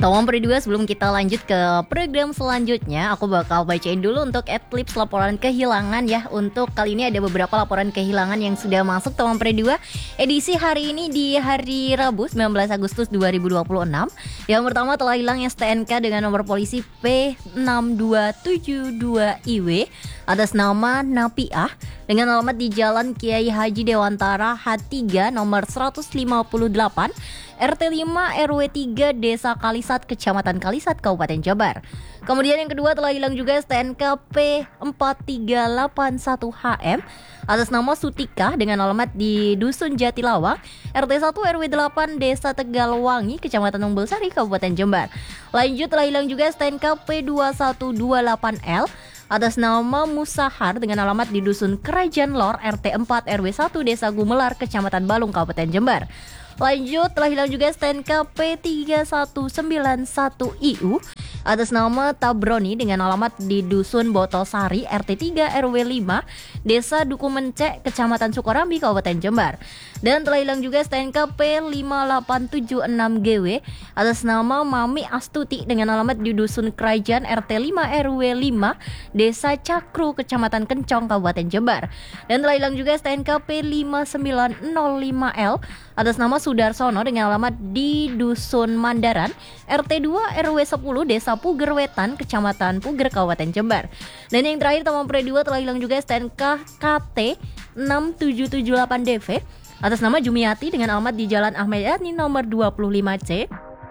Tolong berdua sebelum kita lanjut ke program selanjutnya, aku bakal bacain dulu untuk adlibs laporan kehilangan ya. Untuk kali ini ada beberapa laporan kehilangan yang sudah masuk Tolong berdua edisi hari ini di hari Rabu 19 Agustus 2026. Yang pertama telah hilang STNK dengan nomor polisi P6272IW atas nama Napiah dengan alamat di Jalan Kiai Haji Dewantara H3 nomor 158 RT 5 RW 3 Desa Kalisat Kecamatan Kalisat Kabupaten Jabar. Kemudian yang kedua telah hilang juga STNK P4381HM atas nama Sutika dengan alamat di Dusun Jatilawang RT 1 RW 8 Desa Tegalwangi Kecamatan Umbul Sari Kabupaten Jember. Lanjut telah hilang juga STNK P2128L atas nama Musahar dengan alamat di Dusun Kerajaan Lor RT 4 RW 1 Desa Gumelar Kecamatan Balung Kabupaten Jember. Lanjut telah hilang juga STNK P3191IU atas nama Tabroni dengan alamat di Dusun Botolsari RT 3 RW 5 Desa Dukumence Kecamatan Sukorambi Kabupaten Jember. Dan telah hilang juga STNK P5876GW atas nama Mami Astuti dengan alamat di Dusun Kerajaan RT 5 RW 5 Desa Cakru Kecamatan Kencong Kabupaten Jember. Dan telah hilang juga STNK P5905L atas nama Sudarsono dengan alamat di Dusun Mandaran RT 2 RW 10 Desa Puger Wetan Kecamatan Puger Kabupaten Jember. Dan yang terakhir teman pre 2 telah hilang juga STNK KT 6778DV atas nama Jumiati dengan alamat di Jalan Ahmad Yani nomor 25C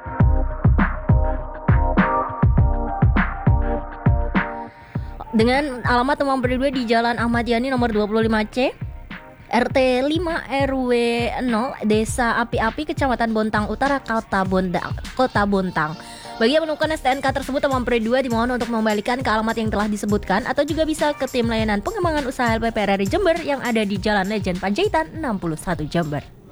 dengan alamat teman pre 2 di Jalan Ahmad Yani nomor 25C RT 5 RW 0 Desa Api-Api Kecamatan Bontang Utara Kota Bontang. Bagi yang menemukan STNK tersebut teman pre 2 dimohon untuk mengembalikan ke alamat yang telah disebutkan atau juga bisa ke tim layanan pengembangan usaha LPPRRI Jember yang ada di Jalan Lejen Panjaitan 61 Jember.